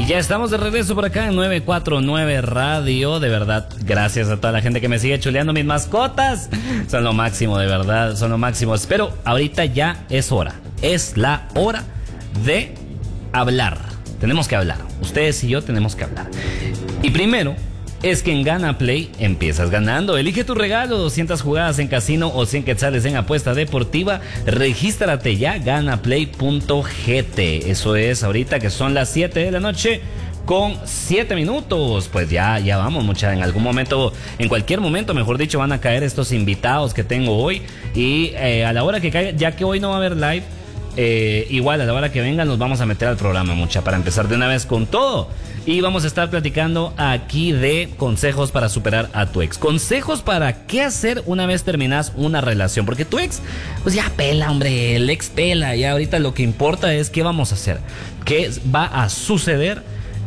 Ya estamos de regreso por acá en 949 Radio. De verdad, gracias a toda la gente que me sigue chuleando mis mascotas. Son lo máximo, de verdad, son lo máximo. Pero ahorita ya es hora. Es la hora de hablar. Tenemos que hablar. Ustedes y yo tenemos que hablar. Y primero es que en Gana Play empiezas ganando. Elige tu regalo, 200 jugadas en casino o 100 quetzales en apuesta deportiva. Regístrate ya, ganaplay.gt. Eso es ahorita que son las 7 de la noche con 7 minutos. Pues ya vamos, mucha. En algún momento, en cualquier momento, mejor dicho, van a caer estos invitados que tengo hoy. Y a la hora que caiga, ya que hoy no va a haber live, igual a la hora que vengan nos vamos a meter al programa, mucha, para empezar de una vez con todo. Y vamos a estar platicando aquí de consejos para superar a tu ex. Consejos para qué hacer una vez terminas una relación. Porque tu ex, pues ya pela, hombre, el ex pela. Ya ahorita lo que importa es qué vamos a hacer. ¿Qué va a suceder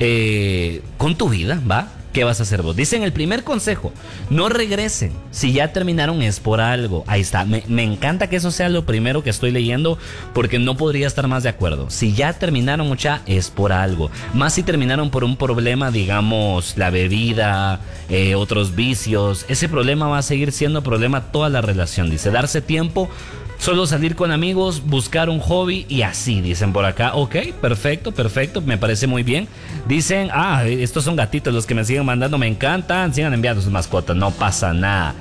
con tu vida, va? ¿Qué vas a hacer vos? Dicen el primer consejo: no regresen. Si ya terminaron es por algo. Ahí está. Me encanta que eso sea lo primero que estoy leyendo, porque no podría estar más de acuerdo. Si ya terminaron, mucha, es por algo. Más si terminaron por un problema, digamos, la bebida, otros vicios. Ese problema va a seguir siendo problema toda la relación. Dice, darse tiempo. Solo salir con amigos, buscar un hobby y así, dicen por acá. Ok, perfecto, me parece muy bien. Dicen, estos son gatitos los que me siguen mandando, me encantan. Sigan enviando sus mascotas, no pasa nada.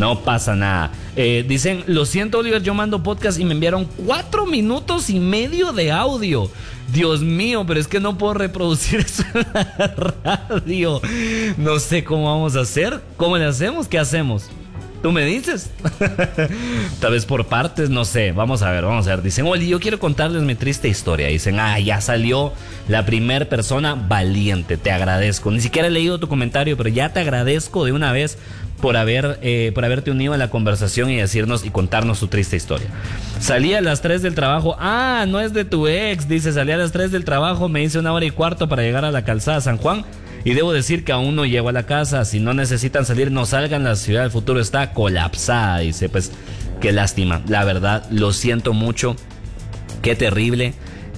Dicen, lo siento, Oliver, yo mando podcast y me enviaron 4 minutos y medio de audio. Dios mío, pero es que no puedo reproducir eso en la radio. No sé cómo vamos a hacer. ¿Cómo le hacemos? ¿Qué hacemos? ¿Tú me dices? Tal vez por partes, no sé. Vamos a ver. Dicen, Oli, yo quiero contarles mi triste historia. Dicen, ya salió la primer persona valiente. Te agradezco. Ni siquiera he leído tu comentario, pero ya te agradezco de una vez por haberte unido a la conversación y decirnos y contarnos tu triste historia. Salí a las 3 del trabajo. No es de tu ex. Dice, salí a las 3 del trabajo, me hice 1 hora y cuarto para llegar a la calzada San Juan. Y debo decir que aún no llego a la casa. Si no necesitan salir, no salgan. La ciudad del futuro está colapsada. Dice, pues, qué lástima. La verdad, lo siento mucho. Qué terrible.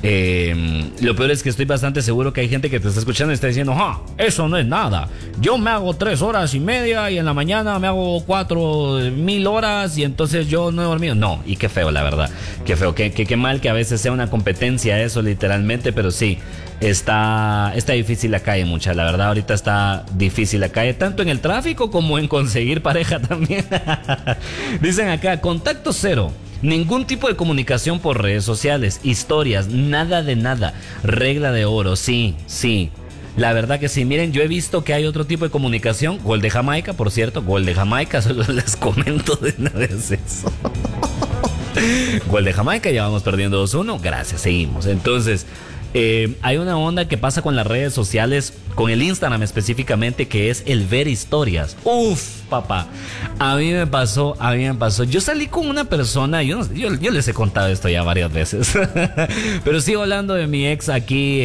Lo peor es que estoy bastante seguro que hay gente que te está escuchando y está diciendo, eso no es nada. Yo me hago 3 horas y media y en la mañana me hago 4,000 horas y entonces yo no he dormido. No, y qué feo, la verdad. Qué feo, qué mal que a veces sea una competencia eso, literalmente, pero sí. Está difícil la calle, mucha. La verdad, ahorita está difícil la calle, tanto en el tráfico como en conseguir pareja también. Dicen acá, contacto cero. Ningún tipo de comunicación por redes sociales, historias, nada de nada. Regla de oro, sí. La verdad que sí. Miren, yo he visto que hay otro tipo de comunicación. Gol de Jamaica, por cierto. Gol de Jamaica, solo les comento de una vez eso. Gol de Jamaica, ya vamos perdiendo 2-1. Gracias, seguimos. Entonces, hay una onda que pasa con las redes sociales, con el Instagram específicamente, que es el ver historias. Uf, papá, a mí me pasó. Yo salí con una persona, yo les he contado esto ya varias veces, pero sigo hablando de mi ex aquí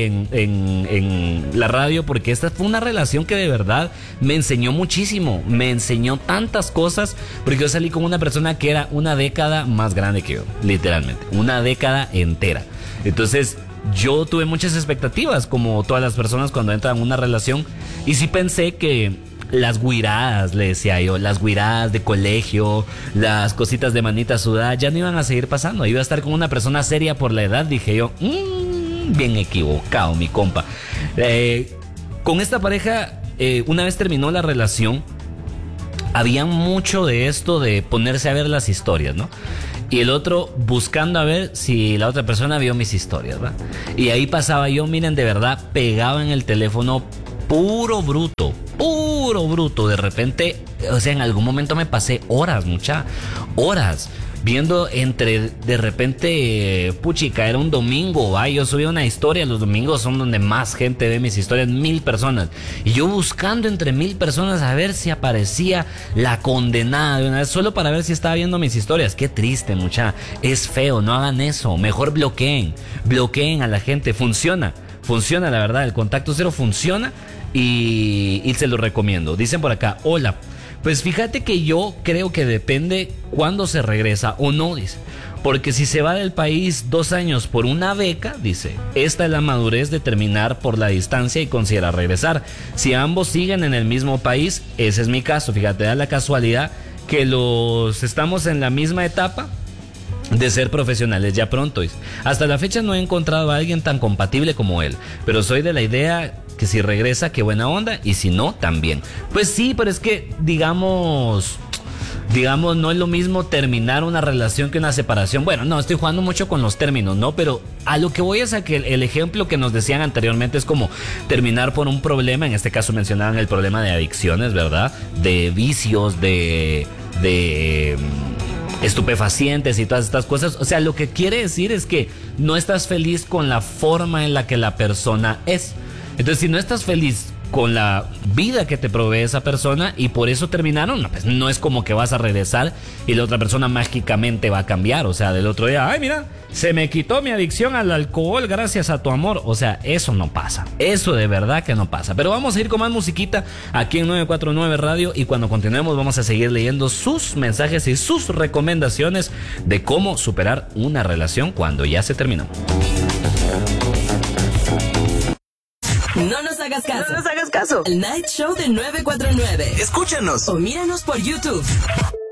en la radio, porque esta fue una relación que de verdad me enseñó muchísimo, me enseñó tantas cosas, porque yo salí con una persona que era 1 década más grande que yo, literalmente, 1 década entera. Entonces, yo tuve muchas expectativas, como todas las personas cuando entran en una relación, y sí pensé que las güiradas, le decía yo, las güiradas de colegio, las cositas de manita sudada, ya no iban a seguir pasando. Iba a estar con una persona seria por la edad, dije yo, bien equivocado, mi compa. Con esta pareja, una vez terminó la relación, había mucho de esto de ponerse a ver las historias, ¿no? Y el otro buscando a ver si la otra persona vio mis historias, ¿verdad? Y ahí pasaba yo, miren, de verdad, pegaba en el teléfono puro bruto. De repente, o sea, en algún momento me pasé horas, viendo de repente, puchica, era un domingo, ¿va? Yo subía una historia, los domingos son donde más gente ve mis historias, 1,000 personas. Y yo buscando entre 1,000 personas a ver si aparecía la condenada de una vez, solo para ver si estaba viendo mis historias. Qué triste, mucha. Es feo, no hagan eso. Mejor bloqueen a la gente. Funciona, la verdad, el contacto cero funciona y se lo recomiendo. Dicen por acá, hola. Pues fíjate que yo creo que depende cuándo se regresa o no, dice. porque si se va del país 2 años por una beca, dice, esta es la madurez de terminar por la distancia y considerar regresar. Si ambos siguen en el mismo país, ese es mi caso, fíjate, da la casualidad que estamos en la misma etapa de ser profesionales ya pronto. Hasta la fecha no he encontrado a alguien tan compatible como él, pero soy de la idea que si regresa, qué buena onda, y si no, también. Pues sí, pero es que, digamos, no es lo mismo terminar una relación que una separación. Bueno, no, estoy jugando mucho con los términos, ¿no? Pero a lo que voy es a que el ejemplo que nos decían anteriormente es como terminar por un problema. En este caso mencionaban el problema de adicciones, ¿verdad? De vicios, de estupefacientes y todas estas cosas. O sea, lo que quiere decir es que no estás feliz con la forma en la que la persona es. Entonces, si no estás feliz con la vida que te provee esa persona y por eso terminaron, no, pues no es como que vas a regresar y la otra persona mágicamente va a cambiar. O sea, del otro día, ay, mira, se me quitó mi adicción al alcohol gracias a tu amor. O sea, eso no pasa. Eso de verdad que no pasa. Pero vamos a ir con más musiquita aquí en 949 Radio, y cuando continuemos vamos a seguir leyendo sus mensajes y sus recomendaciones de cómo superar una relación cuando ya se terminó. No nos hagas caso. No nos hagas caso. El Night Show de 949. Escúchanos O míranos por YouTube.